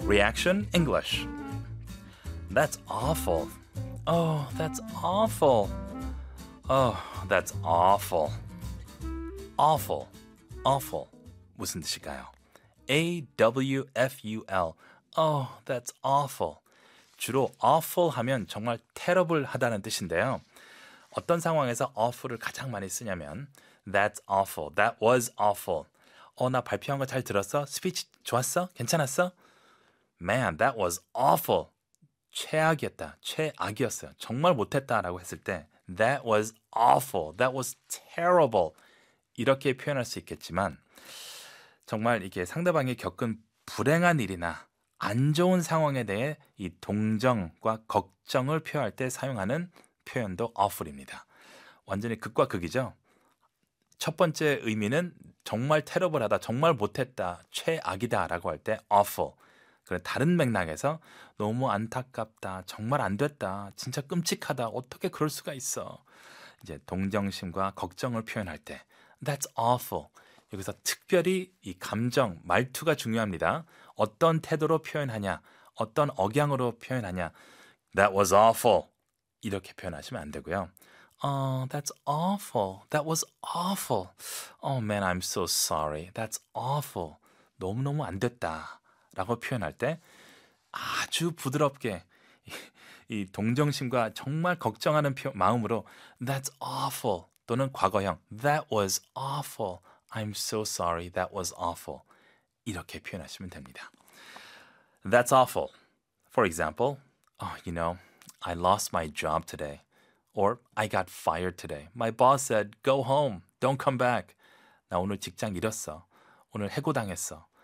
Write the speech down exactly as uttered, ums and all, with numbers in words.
Reaction English. That's awful. Oh, that's awful. Oh, that's awful. Awful. Awful. 무슨 뜻일까요? A W F U L. Oh, that's awful. 주로 awful 하면 정말 terrible 하다는 뜻인데요. 어떤 상황에서 awful을 가장 많이 쓰냐면 That's awful. That was awful. 어, 나 발표한 거 잘 들었어? 스피치 좋았어? 괜찮았어? Man, that was awful. 최악이었다. 최악이었어요. 정말 못했다라고 했을 때 That was awful. That was terrible. 이렇게 표현할 수 있겠지만 정말 이게 상대방이 겪은 불행한 일이나 안 좋은 상황에 대해 이 동정과 걱정을 표현할 때 사용하는 표현도 awful입니다. 완전히 극과 극이죠. 첫 번째 의미는 정말 테러블하다, 정말 못했다, 최악이다 라고 할 때 awful. 그런 다른 맥락에서 너무 안타깝다, 정말 안 됐다, 진짜 끔찍하다, 어떻게 그럴 수가 있어. 이제 동정심과 걱정을 표현할 때 That's awful. 여기서 특별히 이 감정, 말투가 중요합니다. 어떤 태도로 표현하냐, 어떤 억양으로 표현하냐. That was awful. 이렇게 표현하시면 안 되고요. Oh, that's awful. That was awful. Oh man, I'm so sorry. That's awful. 너무너무 안 됐다. 라고 표현할 때 아주 부드럽게 이, 이 동정심과 정말 걱정하는 표, 마음으로 That's awful. 또는 과거형 That was awful. I'm so sorry. That was awful. 이렇게 표현하시면 됩니다. That's awful. For example, oh, you know, I lost my job today. Or I got fired today. My boss said, go home. Don't come back. 나 오늘 직장 잃었어. 오늘 해고당했어.